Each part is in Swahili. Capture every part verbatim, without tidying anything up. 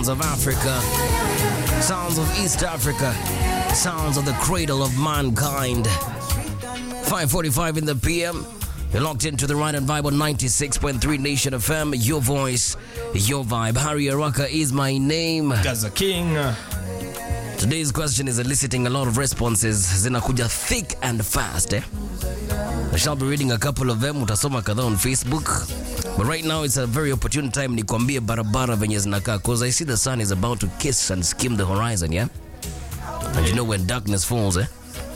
of Africa, sounds of East Africa, sounds of the cradle of mankind. five forty-five in the P M. You're locked into the Ride and Vibe on ninety-six point three Nation F M. Your voice, your vibe. Harry Araka is my name. Gaza King. Today's question is eliciting a lot of responses. Zinakuja thick and fast, eh? I shall be reading a couple of them. Utasoma kadhaa on Facebook. But right now it's a very opportune time nikwambie barabara venye zinakaa, because I see the sun is about to kiss and skim the horizon, yeah? And you know when darkness falls, eh?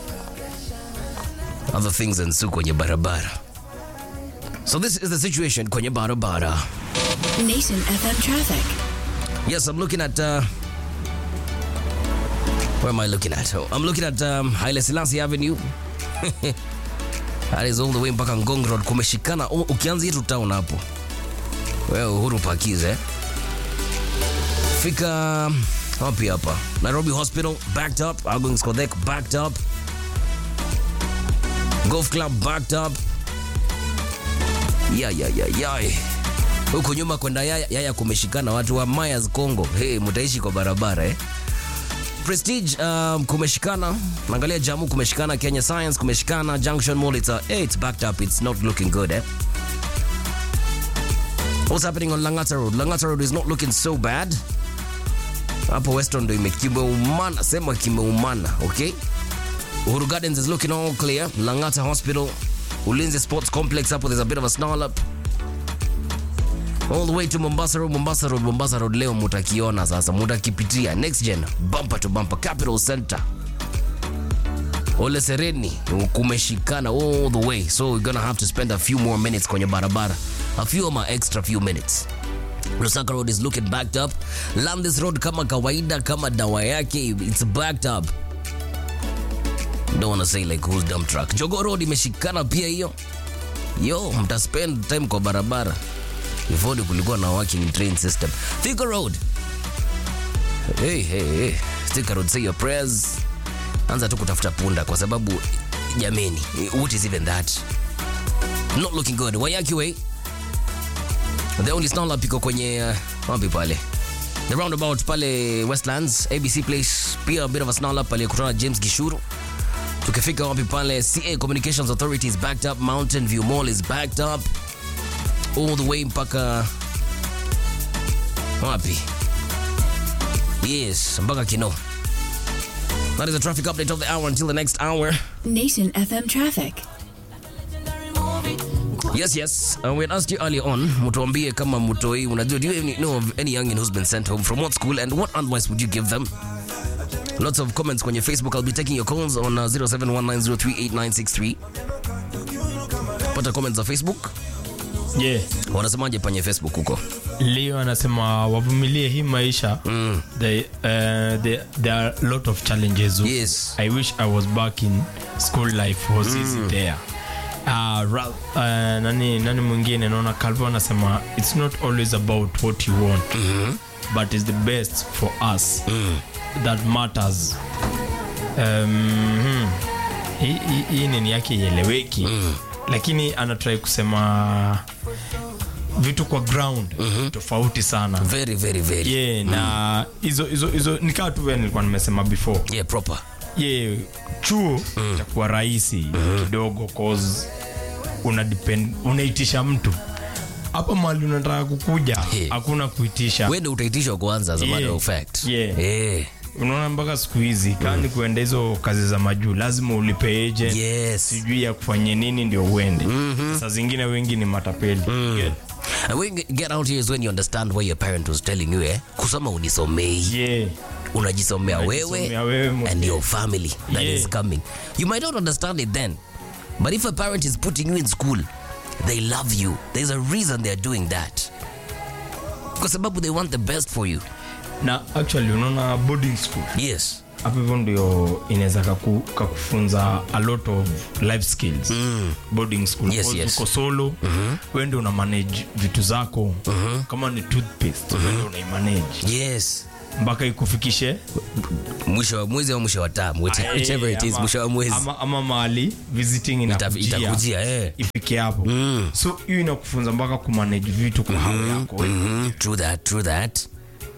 Other things ensue kwenye barabara. So this is the situation kwenye barabara. Nation F M traffic. Yes, I'm looking at... Uh, where am I looking at? Oh, I'm looking at um, Haile Selassie Avenue. That is all the way mpaka Ngong Road. Kumeshikana. Oh, ukianza yetu town hapo. Wewe Uhuru Pakize, eh? Fika wapi hapa? Nairobi Hospital, backed up. Agong Skodek, backed up. Golf Club, backed up. Ya, ya, ya, ya. Huko nyuma kwenda Yaya, Yaya kumeshikana. Watu wa Myers Congo. Hey, mutaishi kwa barabara, eh? Prestige um, kumeshikana. Naangalia Jamu kumeshikana. Kenya Science kumeshikana. Junction Mall, it's, uh, hey, it's backed up. It's not looking good, eh? What's happening on Langata Road? Langata Road is not looking so bad. Hapo Western ndo imekimeumana. Sema kimeumana, okay? Uhuru Gardens is looking all clear. Langata Hospital, Ulinzi Sports Complex, hapo there's a bit of a snarl up. All the way to Mombasa Road, Mombasa Road, Mombasa Road leo mutakiona sasa, mutakipitia. Next Gen, bumper to bumper, Capital Center. Ole Sereni, kumeshikana all the way. So we're gonna have to spend a few more minutes kwenye barabara. A few more extra few minutes. Lusaka Road is looking backed up. Landis Road kama kawaida, kama dawa yake, it's backed up. Don't wanna say like who's dump truck. Jogo Road imeshikana pia hiyo. Yo, mta spend time kwa barabara. Before kulikuwa na working train system. Thika Road. Hey, hey, hey. Thika Road, say your prayers. Anza tu kutafuta punda kwa sababu jameni, what is even that? Not looking good. Wayaki Way. The only snarl up iko kwenye uh, wapi pale? The roundabout pale Westlands, A B C Place, pia a bit of a snarl up pale kutana James Gishuru. Tukifika wapi pale, C A Communications Authority is backed up, Mountain View Mall is backed up. All the way mpaka wapi? Yes, mpaka Kino. That is the traffic update of the hour until the next hour. Nation F M traffic. Yes, yes. Uh, we had asked you earlier on, mutuambie kama mutoi, unajua, do you know of any youngin who's been sent home from what school and what advice would you give them? Lots of comments on your Facebook. I'll be taking your calls on uh, zero seven one nine zero three eight nine six three. Pata comments on Facebook. Yeah. Wanasemaje panye Facebook huko? Leo anasema wavumilie hii maisha. Mm. They, uh, they, there are a lot of challenges. Yes. I wish I was back in school life was mm. easy there. Uh, uh, nani nani mwingine naona Calvo anasema it's not always about what you want, mm-hmm. but it's the best for us mm. that matters. Um, hii hii nini yake ieleweki, mm. lakini anatry kusema vitu kwa ground mm-hmm. tofauti sana, very very very yeah, mm. na hizo hizo hizo nikaa tu vile nilikuwa nimesema before, yeah, proper, yeah, chuo mm. itakuwa rahisi mm-hmm. kidogo cause una depend unaitisha mtu hapa mahali unataka kukuja, hakuna yeah. kuitisha, wewe ndio utaitishwa kwanza, as a matter of fact, yeah, yeah. Unaona mpaka siku hizi kani mm. kuenda hizo kazi za majuu lazima ulipe agent, yes. sijui ya kufanya nini ndio uende, mm-hmm. Sasa zingine wengi ni matapeli, mm. yeah. And when you get out here is when you understand why your parent was telling you, eh, kusoma unisomei, yeah, unajisomea wewe, wewe and your family that yeah. is coming. You might not understand it then, but if a parent is putting you in school, they love you. There's a reason they're doing that, kwa sababu they want the best for you. Na actually unaona boarding school, yes, hapo hivyo ndio inaweza kukufunza a lot of life skills, mm. boarding school, yes, yes. uko solo, mm-hmm. wewe ndio una manage vitu zako, mm-hmm. kama ni toothpaste, mm-hmm. wewe ndio una manage, yes, mpaka ikufikishe mwisho wa mwezi au mwisho wa term, whichever it is, mwisho wa mwezi ama, ama mahali visiting inakujia, itakujia, eh, ifike hapo, mm. so hiyo inakufunza mpaka kumanage vitu kwa mm-hmm. hao yako, mm-hmm. true that, true that.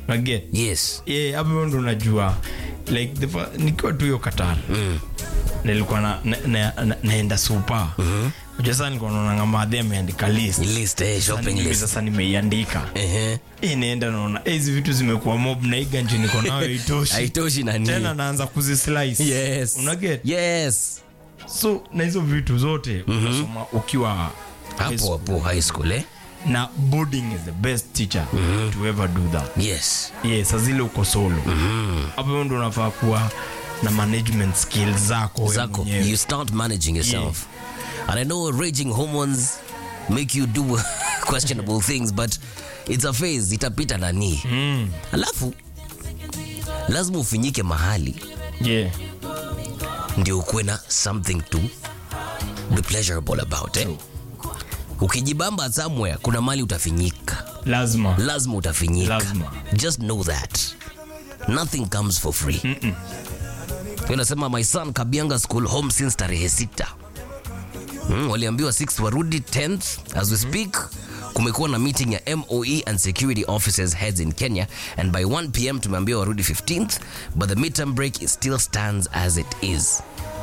Again. Yes. Yeah, hapo ndo unajua like the nikiwa tu hiyo Qatar. Mm. Nilikuwa na, na, na, na naenda super. Mhm. Sasa nilikuwa naona kama adhe ameandika list. List eh, shopping list. Sasa nimeiandika. Ehe. Eh, naenda naona hizi vitu zimekuwa mob na hii ganji niko nayo haitoshi. Haitoshi na nini? Tena naanza kuzislice. Yes. Una get? Yes. So na hizo vitu zote mm-hmm. unasoma ukiwa hapo hapo high school eh? Na boarding is the best teacher mm-hmm. to ever do that. Yes. Yes, azile uko solo. Mhm. Hapo ndo unafaa kuwa na management skills zako zako. You start managing yourself. Yeah. And I know raging hormones make you do questionable things, but it's a phase, itapita nani. Mm. Alafu lazima ufinyike mahali. Yeah. Ndio ukuwe na something to be pleasurable about it. Ukijibamba somewhere kuna mali utafinyika. Lazima. Lazima utafinyika. Lazima. Just know that. Nothing comes for free. Mm-mm. Unasema my son Kabianga school home since tarehe sita. Mm, waliambiwa sixth warudi tenth as we speak. Kumekuwa na meeting ya M O E and security officers heads in Kenya, and by one p m tumeambiwa warudi fifteenth, but the midterm break is still stands as it is.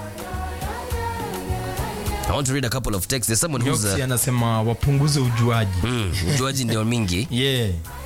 I want to read a couple of texts. There's someone who's uh, anasema wapunguze ujuaji. Mm, ujuaji ndio mingi. Yeah.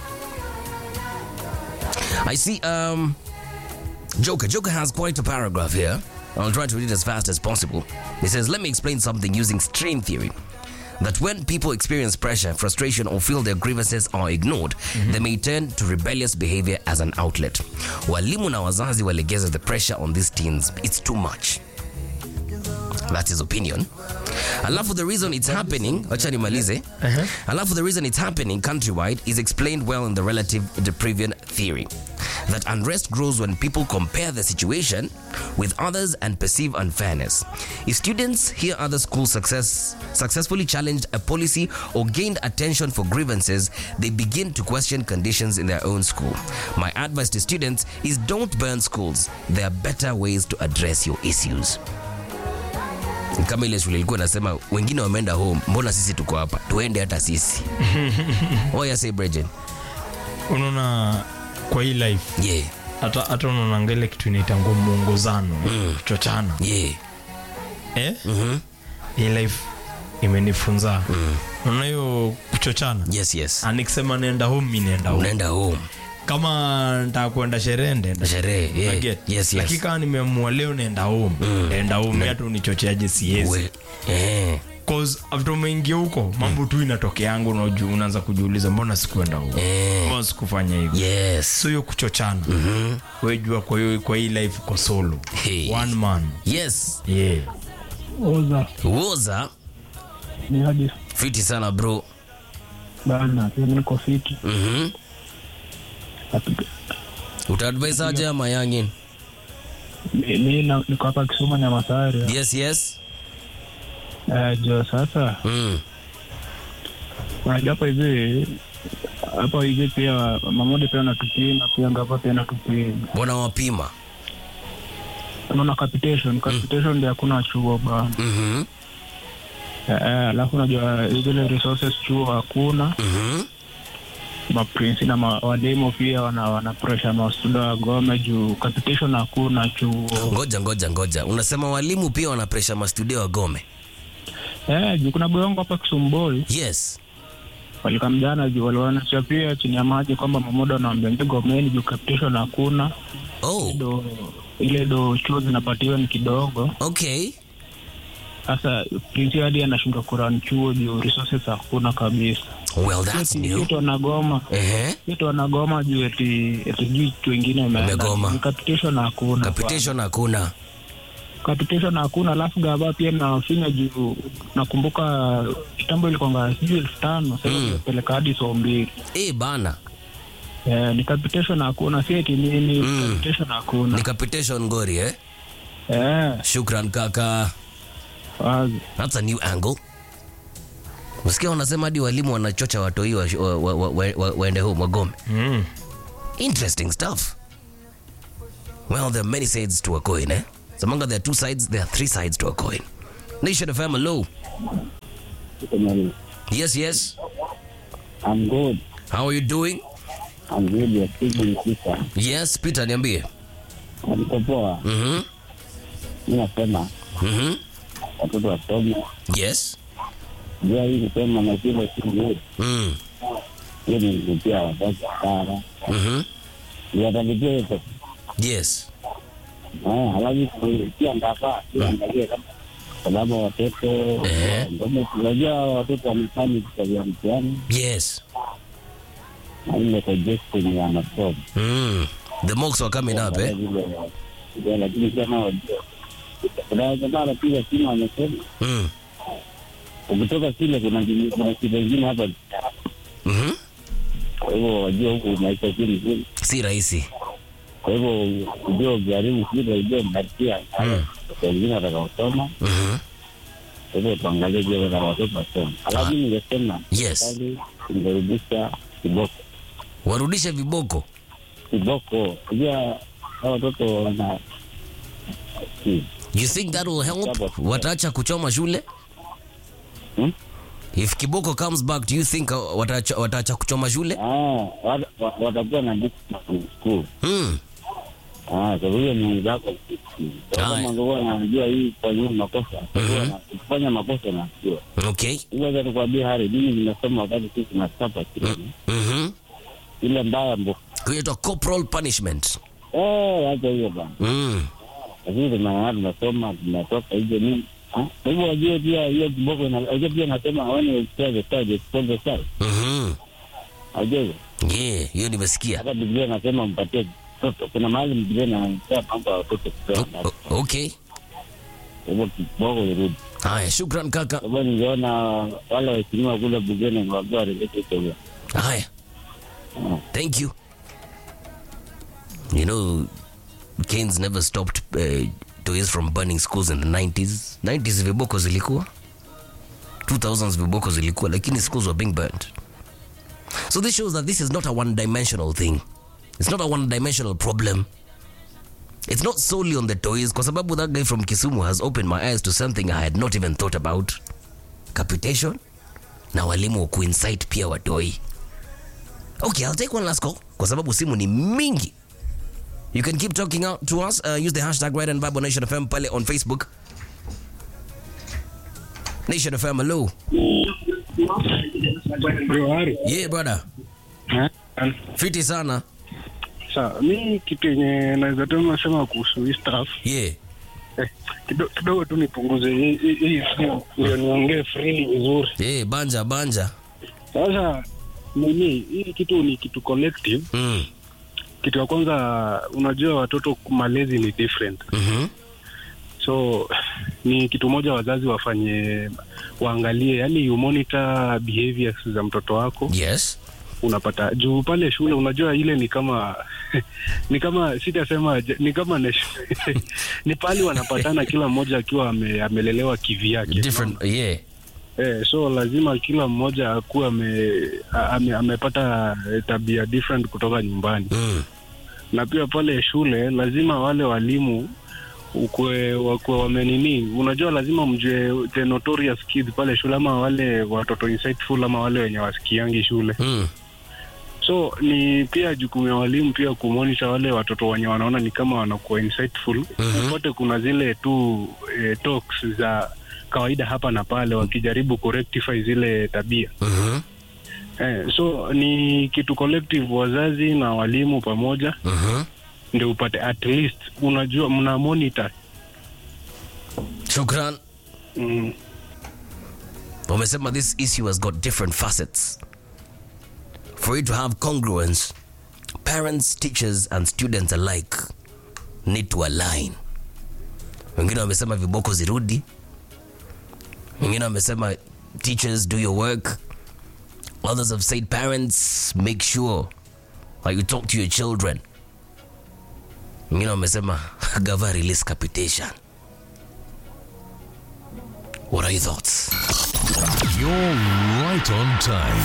I see um Joker. Joker has quite a paragraph here. I'll try to read it as fast as possible. He says, let me explain something using string theory. That when people experience pressure, frustration, or feel their grievances are ignored, mm-hmm. they may turn to rebellious behavior as an outlet. Walimu na wazazi walegeza the pressure on these teens. It's too much. That's his opinion. Alafu the reason it's happening, wacha nimalize. Uh-huh. Alafu the reason it's happening countrywide is explained well in the relative deprivation theory. That unrest grows when people compare the situation with others and perceive unfairness. If students hear other schools success, successfully challenged a policy or gained attention for grievances, they begin to question conditions in their own school. My advice to students is don't burn schools. There are better ways to address your issues. Kama ile shule ilikuwa nasema wengine wameenda home, mbona sisi tuko hapa? Tuende hata sisi. Oya say Bridget. Unaona kwa hii life. Yeah. Hata hata unaona ngele kitu inaitwa muongozano, mm. kuchochana. Yeah. Eh? Mhm. Hii life imenifunza. Mm. Unaona hiyo kuchochana? Yes, yes. Anikisema nenda home, mimi nenda home. Unaenda home. Kama nataka kwenda sherehe nenda sherehe. Yeah. Yes, yes. Lakini kama nimeamua leo nenda home, mm. nenda home hata unichocheaje siwezi. Eh. Cause after umeingia huko mambo tu inatokea yangu unajua unaanza kujiuliza mbona sikuenda huko. Eh. Mbona sikufanya hivi? Yes. So hiyo kuchochana. Mhm. Wewe jua kwa hiyo kwa hii life kwa solo. Hey. One man. Yes. Yeah. Oza. Oza. Ni hadi. Fiti sana bro. Bana, niko fiti. Mhm. Utaadvise aje ama yangin? Mimi niko hapa Kisumu na Masari. Yes, yes. Eh, jo sasa. Mm. Unajua hapa hivi hapa hivi pia mamodi pia natupima pia ngapa pia natupima. Mbona wapima? Unaona capitation, capitation mm. ndio hakuna chuo bana. Mhm. Eh, alafu unajua zile resources chuo hakuna. Mhm. Ma prince na ma walimu pia wana wana pressure na student wa Gome juu capitation hakuna chuo. Ngoja ngoja ngoja. Unasema walimu pia wana pressure ma student wa Gome? Eh, juu kuna boyongo hapa Kisumboi. Yes. Walikamjana juu waliona pia chini ya maji kwamba mamodo anaambia Gomeni juu capitation hakuna. Oh. Do ile do chuo zinapatiwa ni kidogo. Okay. Sasa prince hadi anashindwa kurun chuo juu resources hakuna kabisa. Well, that's new. Kitu wanagoma. Eh. Kitu wanagoma juu eti eti juu tu wengine wameenda. Capitation hakuna. Capitation hakuna. Capitation hakuna, alafu gaba pia na finya juu nakumbuka kitambo ilikuwa ngazi elfu tano sasa mm. peleka hadi so mbili. Eh bana. Eh, ni capitation hakuna, si eti nini mm. capitation hakuna. Ni capitation ngori eh? Eh. Shukran kaka. Wazi. That's a new angle. Usikia wanasema hadi walimu wanachocha watoi waende wa, wa, wa, wa, wa home wagome. Mm. Interesting stuff. Well, there are many sides to a coin, eh? So among there are two sides, there are three sides to a coin. Nation F M, hello. Yes, yes. I'm good. How are you doing? Angeli ya Kibu Nikita. Yes, Peter niambie. Niko poa. Mhm. Mimi nasema Mhm. watoto wasome. Yes. Ndio hii kusema na kile kingi. Mm. Hiyo ni kupia wazazi sana. Mhm. Ndio atalipia hiyo. Yes. Ah, alafu pia ndapa angalia kama sababu watoto Eh. ndio tunajua watoto wamefanya kitu ya mtihani. Yes. Na ile suggestion ya masomo. Mm. The mocks are coming up, eh? Ndio lakini kama wajua. Kuna sababu pia simu amesema. Mm. Ukitoka shule kuna kuna kitu kingine hapa. Mhm. Kwa hivyo wajua huko maisha chini. Si rahisi. Kwa hivyo ndio jaribu kile ndio mbatia. Kwa wengine watakaosoma. Mhm. Kwa hivyo tuangalie je na watoto wasome. Alafu ningesema Yes. ingerudisha kiboko. Warudishe viboko. Kiboko. Unajua hao watoto wana You think that will help? Wataacha kuchoma shule? Hmm? If kiboko comes back, do you think uh, wataacha wataacha kuchoma shule? Ah, wat- wat- watakuwa na discipline school. Mm. Ah, kwa hiyo ni zako. Kama Haya. ngao anajua hii kwa nini makosa. Kufanya makosa na sio. Okay. Ile ndio kuambia hari mimi nimesoma wakati sisi tunachapa kile. Mhm. Ile mbaya mbo. Kuitwa corporal punishment. Eh, hata hiyo bana. Mm. Lakini tunaona tunasoma tunatoka hizo nini? Ah, kwa hivyo wajue pia hiyo kiboko na wajue pia nasema hawana experience side experience side. Mhm. Wajue. Yeah, hiyo nimesikia. Hata Biblia inasema mpatie mtoto. Kuna mahali Biblia inasema mambo ya watoto. O- o- Okay. Hivyo kiboko irudi. Haya, shukran kaka. Kwa hivyo ningeona wale waheshimiwa kule bungeni waambie warejeshe hiyo. Haya. Thank you. You know, Keynes never stopped uh, toys from burning schools in the nineties. nineties viboko zilikuwa. two thousands viboko zilikuwa, lakini schools were being burnt. So this shows that this is not a one-dimensional thing. It's not a one-dimensional problem. It's not solely on the toys, kwa sababu that guy from Kisumu has opened my eyes to something I had not even thought about. Capitation na walimu wa kuinsight pia watoi. Okay, I'll take one last call kwa sababu simu ni mingi. You can keep talking out to us. Uh, use the hashtag Red and Vibe on Nation F M pale on Facebook. Nation F M, hello. Bro, Hari. Yeah, brother. Eh? Fiti sana. Sawa, mi kitu yenye naweza tu nasema kuhusu hii staff. Yeah. Eh, kidogo kidogo tu nipunguze hii hii hii simu, ndio niongee freely vizuri. Yeah, banja banja. Sasa nini, hii kitu ni kitu collective. Mm. Kitu ya kwanza, unajua watoto malezi ni different. Mhm. So ni kitu moja wazazi wafanye, waangalie, yani you monitor behaviors za mtoto wako. Yes. Unapata juu pale shule, unajua ile ni kama ni kama sitasema ni kama ne, ni pale wanapatana kila mmoja akiwa ame, amelelewa kivyake. Different, yeah. Eh, so lazima kila mmoja akuwe ame, ame, amepata tabia different kutoka nyumbani. Mm. Na pia pale shule lazima wale walimu ukwe wakwe wamenini, unajua lazima mjue the notorious kids pale shule, ama wale watoto insightful, ama wale wenye wasikiangi shule. Mm. So ni pia jukumu ya walimu pia kumonitor wale watoto wenye wanaona ni kama wanakuwa insightful. Mm-hmm. Pote kuna zile tu eh, talks za kawaida hapa na pale wakijaribu kurectify zile tabia. Mhm. Eh, so ni kitu collective, wazazi na walimu pamoja. Mhm. Ndio upate at least unajua mna monitor. Shukran. Mm. Wamesema this issue has got different facets. For it to have congruence, parents, teachers and students alike need to align. Wengine wamesema viboko zirudi. Wengine wamesema teachers do your work. Others have said parents make sure like you talk to your children. Wengine wamesema gava release capitation. What are your thoughts? You're right on time.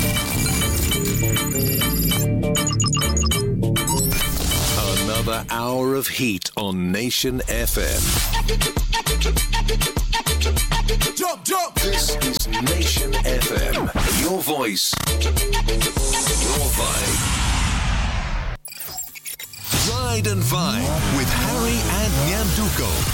Another hour of heat on Nation F M. Jump, jump. This is Nation F M. Your voice, your vibe. Ride and Vibe with Harry and Nyanduko.